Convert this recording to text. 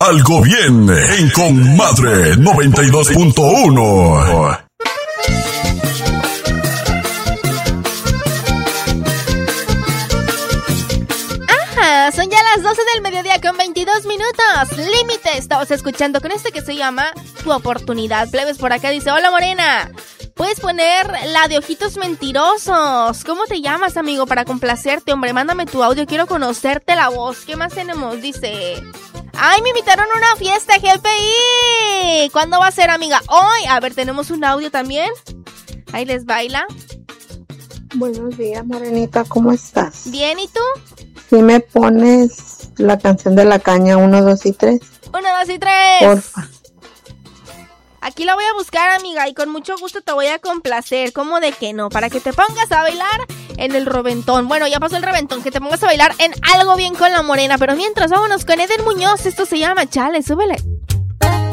Algo bien en Comadre 92.1. Son ya las 12 del mediodía con 22 minutos. Límite, estabas escuchando con este que se llama Tu Oportunidad. Plebes por acá dice, hola Morena, puedes poner la de Ojitos Mentirosos. ¿Cómo te llamas, amigo? Para complacerte, hombre, mándame tu audio, quiero conocerte la voz. ¿Qué más tenemos? Dice, ay, me invitaron a una fiesta GPI. ¿Cuándo va a ser, amiga? Hoy. A ver, tenemos un audio también. Ahí les baila. Buenos días, Morenita, ¿cómo estás? Bien, ¿y tú? Si me pones la canción de la caña 1, 2 y 3. 1, 2 y 3. Porfa. Aquí la voy a buscar, amiga, y con mucho gusto te voy a complacer. ¿Cómo de que no? Para que te pongas a bailar en el reventón. Bueno, ya pasó el reventón, que te pongas a bailar en Algo Bien con la Morena. Pero mientras, vámonos con Eden Muñoz. Esto se llama Chale, súbele.